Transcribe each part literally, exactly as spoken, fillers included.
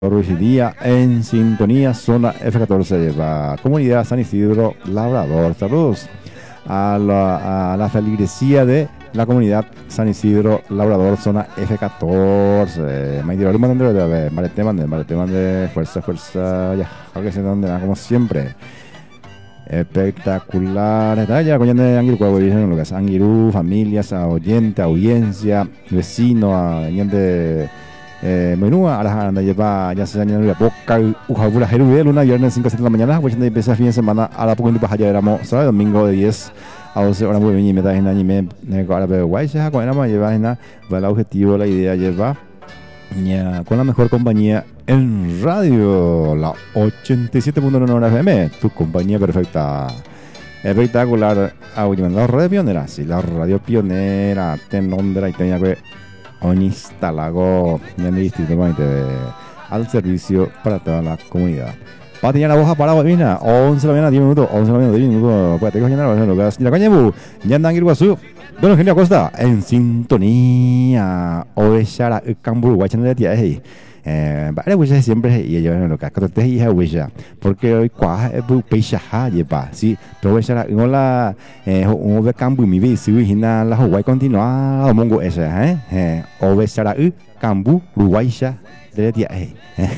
Hoy día en sintonía zona F catorce de la comunidad San Isidro Labrador. Saludos a la, a la feligresía de la comunidad San Isidro Labrador, zona F catorce. Me dio mande de Marete mande, Marete mande, fuerza, fuerza, ya, que se donde como siempre. Espectacular. Está ya con de Angiru, lo que es Angiru, familias, oyente, audiencia, vecino, a de Eh, menúa a las anda lleva ya se añade la boca ujabura jeruel una viernes cinco a siete de la mañana pues ya empieza fin de semana a la poco en ya éramos ¿sabes? Domingo de diez a doce horas muy bien y me da en anime ahora veo guay se ha con era lleva en el objetivo la idea lleva ya, con la mejor compañía en radio la ochenta y siete punto nueve F M tu compañía perfecta. Espectacular audio la radio pionera sí la radio pionera ten nombre y tenía que Onistalago, ya me distrito de al servicio para toda la comunidad. Va a tener la hoja para Guamina, once de la mañana, diez minutos, once de la mañana, diez minutos. Pues te cogen a la Lucas. Y la caña, ya andan en Guazú. Don Eugenio Acosta, en sintonía. Ovechara, Cambur, Guachana de Tía, hey. Vale, pues siempre y ellos en lo que acá te hija huella porque hoy cuaja es bu peixa lleva sí pero huella la la eh un ve cambu mi ve si hina la huay continua o mongo ese eh eh o ve sara u cambu uruguaya de dia eh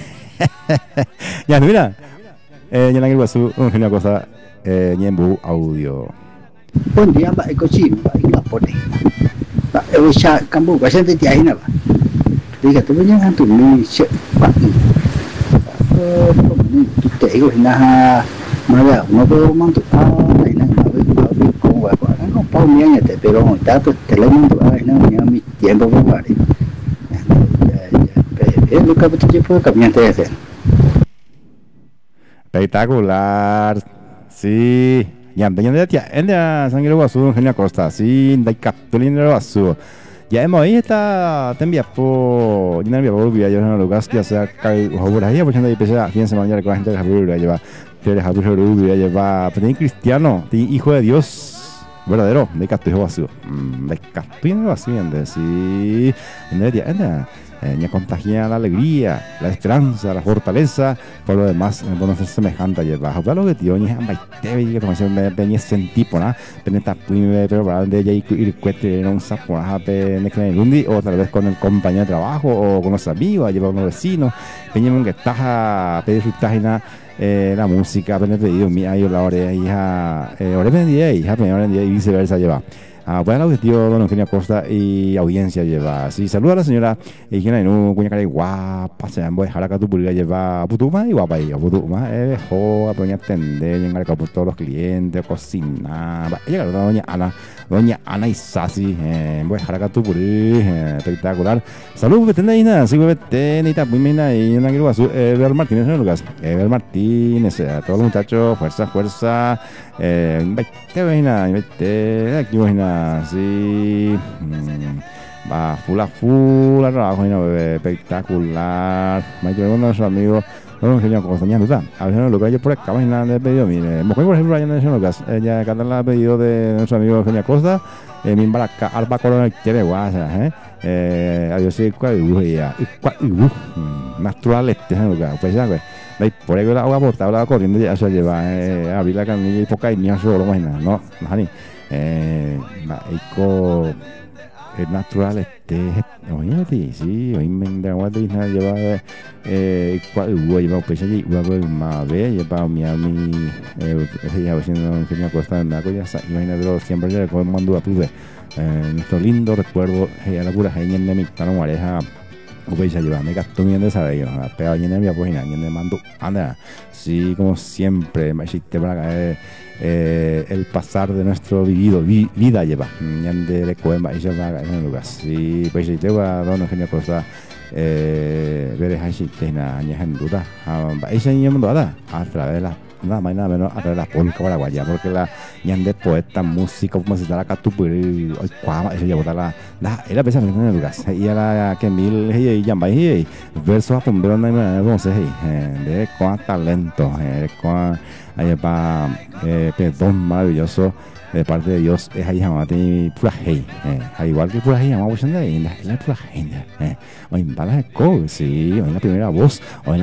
ya mira eh ya nangil wasu una cosa eh nyembu audio. Buen día, va cochino, va y la pone. Va huella cambu huaya de dia hina va. Diga tu punya kan tu ni cek pagi. Eh, ni tu teh ko na mana ngopo mang tu ah, ni na ngawi ngawi ko wa ko kan ko pau ni nya te pero ta tu te le mang tu ah na ni mi tiempo ko wa ri. Ya ya pe lo que tu tipo cambian te hacer. Espectacular. Sí, ya tenía ya en la sangre guasu en la costa, sí, da capitulín de guasu. Ya hemos ahí está también por yo no había volvido yo no lo gasto ya sea que ahora ya pues anda empezar fin de semana ya con la gente de Javier ya lleva que Javier ya lleva pero cristiano hijo de Dios verdadero de Castillo vacío de Castillo vacío sí en el día en ya contagia la alegría, la esperanza, la fortaleza, por lo demás, bueno, es semejante lleva. Habla lo que tío, ni jamás te veía como se me venía sentir por nada, peneta prime, pero para de ahí ir cuete en un sapo, a lundi o tal vez con el compañero de trabajo o con los amigos, llevar unos vecinos, peñemos que estás a pedir su página. Eh, la música, apenas pedido, mi ayo la hora, hija, eh, hora vendía, hija, hora vendía y viceversa lleva. Ah, bueno, el objetivo don Eugenio Acosta y audiencia lleva. Sí, saluda a la señora Eugenio Ainu, cuña cara guapa, se llama Jaraca tu pulga lleva putuma y guapa y putuma, eh, joa, doña atender, llegar por todos los clientes, cocinar. Llega la doña Ana, doña Ana Isasi, eh, voy Jaraca tu pulga, espectacular. Saludos, que tenéis nada, sí, que tenéis, muy mena y una quiero azul, Eber Martínez, ¿no, Lucas? Eber Martínez, a todos los muchachos, fuerza, fuerza, eh, vete, vena, vete, aquí, vena. Sí, mmm, va full a full, trabajo espectacular. Me quiero con nuestro amigo, no sé cómo está duda. A ver, lo que hay por acá, me han pedido, mire, me por ejemplo, allá en el caso, ella Catalán ha pedido de nuestro amigo Eugenio Costa, eh, mi embaraca, alba corona, quiere guasa, eh, eh, adiós, y cuál es, natural, este, ¿no? Pues ya, pues. Por ahí la agua potable la corriente ya se lleva eh, abrir la canilla y poca y ni a solo imagina no no ni eh eco es natural este oye sí hoy me da agua de nada lleva eh cuál lleva pues allí lleva más ve lleva mi a mi eh ya haciendo que me cuesta me hago ya imagínate siempre le con mando a tuve eh nuestro lindo recuerdo eh la pura genia de mi tan pareja o veis a llevar me gasto bien de saber pero ya no había pues nada me mando anda sí como siempre me existe para eh, eh, el pasar de nuestro vivido vi, vida lleva ya de le coema y se va en el lugar sí pues si te va a dar una genial cosa eh ver es así que nada ya en duda a ese niño mundo a través de la nada más nada menos a través de la polca paraguaya porque la ñande poeta música como si la catupuri hoy cuama eso ya botar la la era pesa en el lugar y a la que mil y llama y versos a pombero no no sé de con talento con ahí para eh perdón maravilloso de parte de Dios es ahí llamate pura hey, eh, al igual que pura hey llamamos en la es la pura hey, eh, hoy en balas de co, sí, hoy en la primera voz, hoy en la